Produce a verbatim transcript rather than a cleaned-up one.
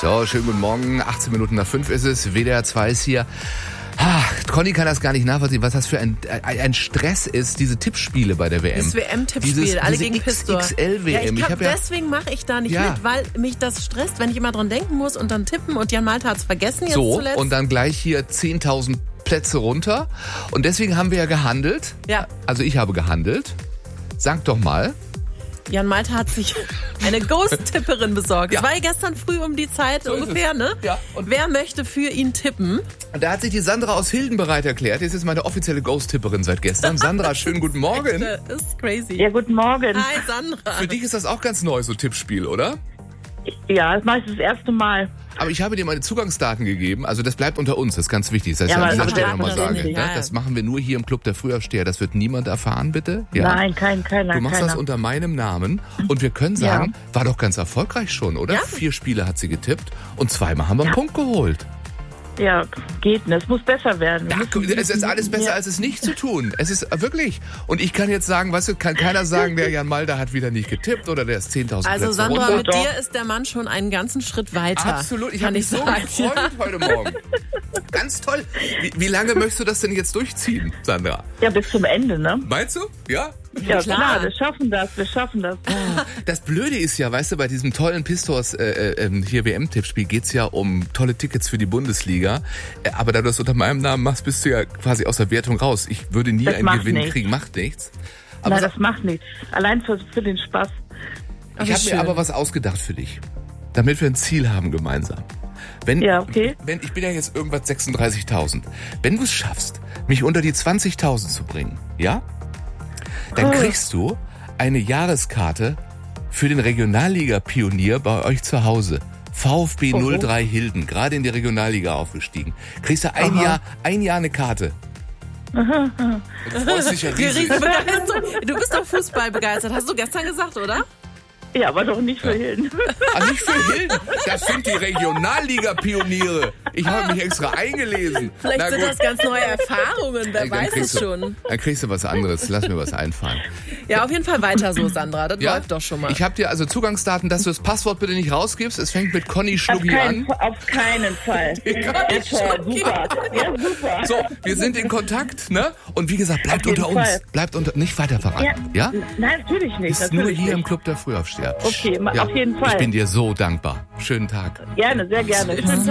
So, schönen guten Morgen. achtzehn Minuten nach fünf ist es. W D R zwei ist hier. Ah, Conny kann das gar nicht nachvollziehen, was das für ein, ein, ein Stress ist, diese Tippspiele bei der W M. Das W M-Tippspiel, alle gegen Pistor. X X L W M. Ja, ich ich glaub, ja, deswegen mache ich da nicht ja. mit, weil mich das stresst, wenn ich immer dran denken muss und dann tippen und Jan Malte hat es vergessen jetzt so, zuletzt. Und dann gleich hier zehntausend Plätze runter. Und deswegen haben wir ja gehandelt. Ja. Also ich habe gehandelt. Sag doch mal. Jan Malte hat sich eine Ghost-Tipperin besorgt. Ja. Das war ja gestern früh um die Zeit So ungefähr, ne? Ja. Und wer möchte für ihn tippen? da hat sich die Sandra aus Hilden bereit erklärt. Das ist meine offizielle Ghost-Tipperin seit gestern. Sandra, schönen guten Morgen. Das ist crazy. Ja, guten Morgen. Hi Sandra. Für dich ist das auch ganz neu, so Tippspiel, oder? Ja, das mache ich das erste Mal. Aber ich habe dir meine Zugangsdaten gegeben, also das bleibt unter uns, das ist ganz wichtig. Das heißt, Ja, ja, an aber dieser das Stelle nochmal verraten sagen. wir Ne? nicht. Das machen wir nur hier im Club der Frühaufsteher, das wird niemand erfahren, bitte. Ja. Nein, kein, keiner, Du machst keiner. das unter meinem Namen und wir können sagen, war doch ganz erfolgreich schon, oder? Ja. Vier Spiele hat sie getippt und zweimal haben wir einen Punkt geholt. Ja, geht nicht. Es muss besser werden. Wir Ja, müssen- es ist alles besser, Ja. als es nicht zu tun. Es ist wirklich. Und ich kann jetzt sagen, weißt du, kann keiner sagen, der Jan Malte hat wieder nicht getippt oder der ist zehntausend Also Plätze Sandra, runter. mit Doch. dir ist der Mann schon einen ganzen Schritt weiter. Absolut, ich kann habe mich ich so sagen. gefreut heute Morgen. Ganz toll. Wie, wie lange möchtest du das denn jetzt durchziehen, Sandra? Ja, bis zum Ende, ne? Meinst du? Ja? Ja, klar. klar, wir schaffen das, wir schaffen das. Das Blöde ist ja, weißt du, bei diesem tollen Pistors äh, äh, hier W M-Tippspiel geht's ja um tolle Tickets für die Bundesliga. Äh, aber da du das unter meinem Namen machst, bist du ja quasi aus der Wertung raus. Ich würde nie Das einen macht Gewinn nichts. kriegen, macht nichts. Aber Nein, das macht nichts. Allein für, für den Spaß. Ach, ich wie habe mir schön. aber was ausgedacht für dich, damit wir ein Ziel haben gemeinsam. Wenn, Ja, okay. wenn ich bin ja jetzt irgendwas sechsunddreißigtausend. Wenn du es schaffst, mich unter die zwanzigtausend zu bringen, ja? Dann Oh. kriegst du eine Jahreskarte für den Regionalliga-Pionier bei euch zu Hause. VfB Oh. null drei Hilden, gerade in die Regionalliga aufgestiegen. Kriegst du ein Aha. Jahr, ein Jahr eine Karte. Und freust dich ja riesig. Riesige Begeisterung. Du bist doch Fußball begeistert, hast du gestern gesagt, oder? Ja, aber doch nicht für Hilden. Ah, nicht für Hilden. Das sind die Regionalliga-Pioniere. Ich habe mich extra eingelesen. Vielleicht Na sind gut. das ganz neue Erfahrungen, wer Ey, dann weiß kriegst es du- schon. Dann kriegst du was anderes. Lass mir was einfallen. Ja, auf jeden Fall weiter so, Sandra. Das Ja? läuft doch schon mal. Ich habe dir also Zugangsdaten, dass du das Passwort bitte nicht rausgibst. Es fängt mit Conny Auf Schlucki keinen, an. auf keinen Fall. Ja, toll, super. Ja, super. So, wir sind in Kontakt, ne? Und wie gesagt, bleibt Auf jeden unter uns. Fall. Bleibt unter, nicht weiter verraten, ja? Nein, natürlich nicht. Ist nur natürlich hier im nicht. Club der Frühaufsteher. Okay, ma- Ja, auf jeden Fall. Ich bin dir so dankbar. Schönen Tag. Gerne, sehr gerne. Tschüss.